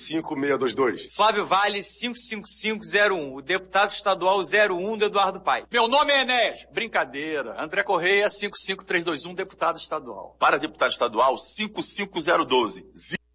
55622. Flávio Vale, 55501, o deputado estadual 01 do Eduardo Paes. Meu nome é Enéas. Brincadeira. André Correia, 55321, deputado estadual. Para deputado estadual, 55012.